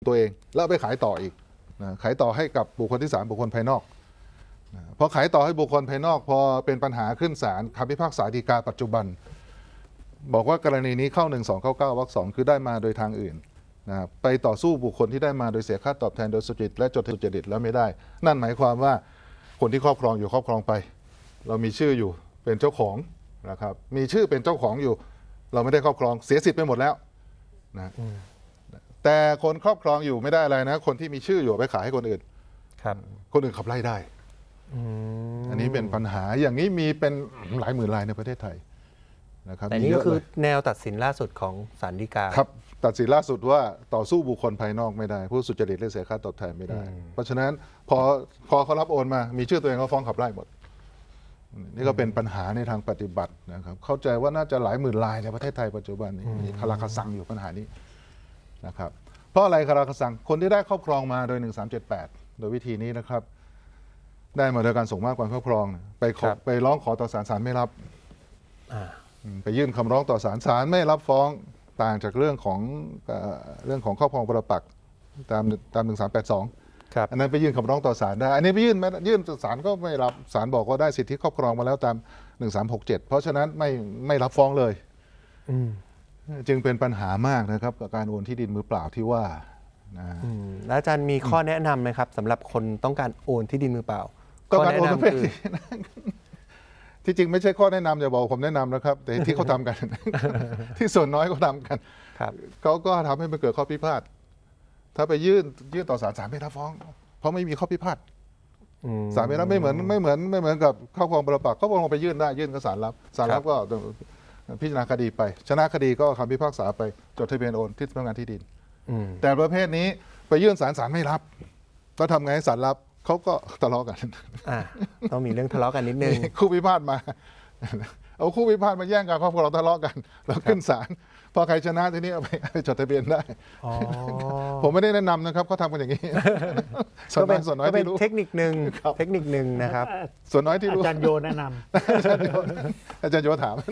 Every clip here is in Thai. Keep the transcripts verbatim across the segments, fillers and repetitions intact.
ตัวเองแล้วไปขายต่ออีกนะขายต่อให้กับบุคคลที่สามบุคคลภายนอกนะพอขายต่อให้บุคคลภายนอกพอเป็นปัญหาขึ้นศาลคำพิพากษาฎีกาปัจจุบันบอกว่ากรณีนี้เข้าหนึ่งสองเก้าเก้าวรรคสองคือได้มาโดยทางอื่นนะไปต่อสู้บุคคลที่ได้มาโดยเสียค่าตอบแทนโดยสุจริตและจดทะเบียนสุจริตแล้วไม่ได้นั่นหมายความว่าคนที่ครอบครองอยู่ครอบครองไปเรามีชื่ออยู่เป็นเจ้าของนะครับมีชื่อเป็นเจ้าของอยู่เราไม่ได้ครอบครองเสียสิทธิ์ไปหมดแล้วนะแต่คนครอบครองอยู่ไม่ได้อะไรนะคนที่มีชื่ออยู่ไปขายให้คนอื่นครับคนอื่นขับไล่ได้อันนี้เป็นปัญหาอย่างนี้มีเป็นหลายหมื่นรายในประเทศไทยนะครับแต่นี่ก็คือแนวตัดสินล่าสุดของศาลฎีกาครับตัดสินล่าสุดว่าต่อสู้บุคคลภายนอกไม่ได้ผู้สุจริตและเสียค่าตอบแทนไม่ได้เพราะฉะนั้นพอพอเขารับโอนมามีชื่อตัวเองเขาฟ้องขับไล่หมดนี่ก็เป็นปัญหาในทางปฏิบัตินะครับเข้าใจว่าน่าจะหลายหมื่นรายในประเทศไทยปัจจุบันนี้มีคาราคาซังอยู่ปัญหานี้นะครับเพราะอะไรคาราคาซังคนที่ได้ครอบครองมาโดยหนึ่งสามเจ็ดแปดโดยวิธีนี้นะครับได้มาโดยการส่งมอบความครอบครองไปขอไปร้องขอต่อศาลศาลไม่รับไปยื่นคำร้องต่อศาลศาลไม่รับฟ้องต่างจากเรื่องของเรื่องของครอบครองปรปักษ์ตามตามหนึ่งสามแปดสองอันนั้นไปยื่นคำร้องต่อศาลได้อันนี้ไปยื่นไม่ยื่นศาลก็ไม่รับศาลบอกว่าได้สิทธิครอบครองมาแล้วตามหนึ่งสามหกเจ็ดเพราะฉะนั้นไม่ไม่รับฟ้องเลยจึงเป็นปัญหามากนะครับกับการโอนที่ดินมือเปล่าที่ว่านะแล้วอาจารย์มีข้อแนะนำไหมครับสำหรับคนต้องการโอนที่ดินมือเปล่าต้องการโอนประเภทนี้ที่จริงไม่ใช่ข้อแนะนำอย่าบอกผมแนะนำนะครับแต่ที่เขาทำกันที่ส่วนน้อยเขาทำกันเขาก็ทำให้มันเกิดข้อพิพาทถ้าไปยื่นยื่นต่อศาลศาลไม่รับฟ้องเพราะไม่มีข้อพิพาทศาลไม่รับไม่เหมือนไม่เหมือนไม่เหมือนกับครอบครองปรปักษ์เขาลงไปยื่นได้ยื่นก็ศาลรับศาลรับก็พิจารณาคดีไปชนะคดีก็คำพิพากษาไปจดทะเบียนโอนที่สำนักงานที่ดินแต่ประเภทนี้ไปยื่นศาลศาลไม่รับก็ทำไงให้ศาลรับเขาก็ทะเลาะกันต้องมีเรื่องทะเลาะกันนิดนึงคู่พิพาทมาเอาคู่พิพาทมาแย่งกันครอบครองทะเลาะกันแล้วขึ้นศาลพอใครชนะทีนี้เอาไปจดทะเบียนได้ผมไม่ได้แนะนำนะครับเขาทำกันอย่างนี้ส่วนน้อยส่วนน้อยที่รู้เทคนิคหนึ่งเทคนิคหนึ่งนะครับส่วนน้อยที่รู้อาจารย์โยแนะนำอาจารย์โยอาจารย์โยถาม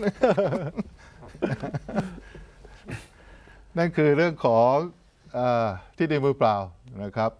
นั่นคือเรื่องของที่ดินมือเปล่านะครับ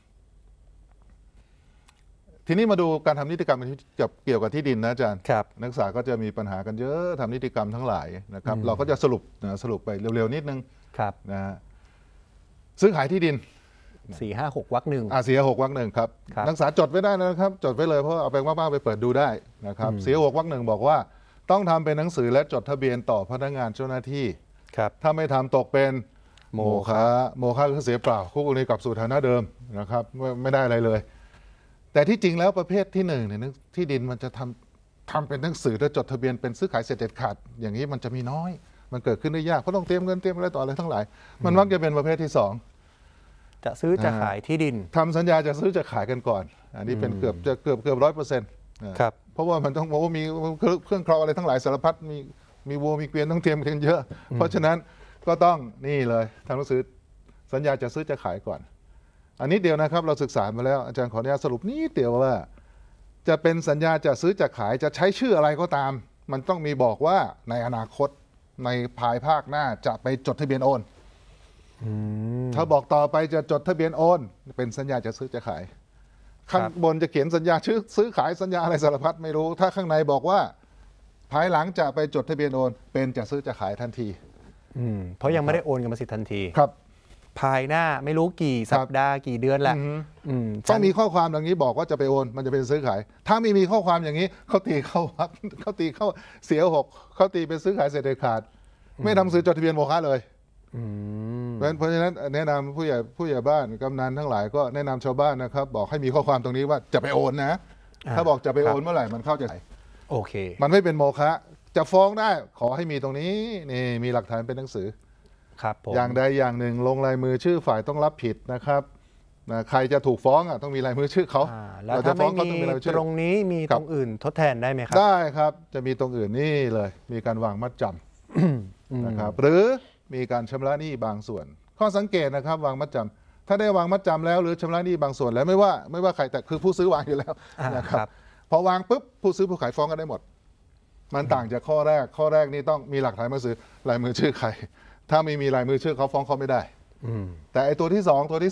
ทีนี้มาดูการทำนิติกรรมเกี่ยวกับที่ดินนะอาจารย์นักศึกษาก็จะมีปัญหากันเยอะทำนิติกรรมทั้งหลายนะครับเราก็จะสรุปนะสรุปไปเร็วๆนิดนึงนะซื้อขายที่ดินสี่ห้าหกวรรคหนึ่งอ่าสี่ห้าหกวรรคหนึ่งครับนักศึกษาจดไว้ได้นะครับจดไว้เลยเพราะเอาไปว่างๆไปเปิดดูได้นะครับสี่ห้าหกวรรคหนึ่งบอกว่าต้องทำเป็นหนังสือและจดทะเบียนต่อพนักงานเจ้าหน้าที่ถ้าไม่ทำตกเป็นโมฆะโมฆะคือเสียเปล่าคู่กรณีกลับสู่ฐานะเดิมนะครับไม่ได้อะไรเลยแต่ที่จริงแล้วประเภทที่หนึ่งเนี่ยที่ดินมันจะทำทำเป็นหนังสือและจดทะเบียนเป็นซื้อขายเสร็จเด็ดขาดอย่างนี้มันจะมีน้อยมันเกิดขึ้นได้ยากเพราะต้องเตรียมเงินเตรียมอะไรต่ออะไรทั้งหลายมันมักจะเป็นประเภทที่สองจะซื้อจะขายที่ดินทำสัญญาจะซื้อจะขายกันก่อนอันนี้เป็นเกือบจะเกือบเกือบร้อยเปอร์เซ็นต์ครับเพราะว่ามันต้องบอกว่ามีเครื่องครองอะไรทั้งหลายสารพัดมีมีวัวมีเกวียนต้องเตรียมกันเยอะเพราะฉะนั้นก็ต้องนี่เลยทำหนังสือสัญญาจะซื้อจะขายก่อนอันนี้เดียวนะครับเราศึกษามาแล้วอาจารย์ขออนุญาตสรุปนิดเดียวว่าจะเป็นสัญญาจะซื้อจะขายจะใช้ชื่ออะไรก็ตามมันต้องมีบอกว่าในอนาคตในภายภาคหน้าจะไปจดทะเบียนโอนถ้าบอกต่อไปจะจดทะเบียนโอนเป็นสัญญาจะซื้อจะขายข้างบนจะเขียนสัญญาชื่อซื้อขายสัญญาอะไรสารพัดไม่รู้ถ้าข้างในบอกว่าภายหลังจะไปจดทะเบียนโอนเป็นจะซื้อจะขายทันทีเพราะยังไม่ได้โอนกรรมสิทธิ์ทันทีครับภายหน้าไม่รู้กี่สัปดาห์กี่เดือนแหละต้องมีข้อความอย่างนี้บอกว่าจะไปโอนมันจะเป็นซื้อขายถ้าไม่มีข้อความอย่างนี้เขาตีเข้าวัดเขาตีเข้าเสียหกเขาตีเป็นซื้อขายเสร็จเด็ดขาดไม่ทำซื้อจดทะเบียนโมฆะเลยเพราะฉะนั้นแนะนำผู้ใหญ่ผู้ใหญ่บ้านกำนันทั้งหลายก็แนะนำชาวบ้านนะครับบอกให้มีข้อความตรงนี้ว่าจะไปโอนนะถ้าบอกจะไปโอนเมื่อไหร่มันเข้าใจโอเคมันไม่เป็นโมฆะจะฟ้องได้ขอให้มีตรงนี้นี่มีหลักฐานเป็นหนังสืออย่างใดอย่างหนึ่งลงลายมือชื่อฝ่ายต้องรับผิดนะครับนะใครจะถูกฟ้องอ่ะต้องมีลายมือชื่อเขาแล้วถ้าไม่มีตรงนี้มีตรงอื่นทดแทนได้ไหมครับได้ครับจะมีตรงอื่นนี่เลยมีการวางมัดจำนะครับหรือมีการชำระหนี้บางส่วนข้อสังเกตนะครับวางมัดจำถ้าได้วางมัดจำแล้วหรือชำระหนี้บางส่วนแล้วไม่ว่าไม่ว่าใครแต่คือผู้ซื้อวางอยู่แล้วนะครับพอวางปุ๊บผู้ซื้อผู้ขายฟ้องกันได้หมดมันต่างจากข้อแรกข้อแรกนี่ต้องมีหลักฐานมาซื้อลายมือชื่อใครถ้าไม่มีลายมือชื่อเขาฟ้องเขาไม่ได้แต่ไอตัวที่สองตัวที่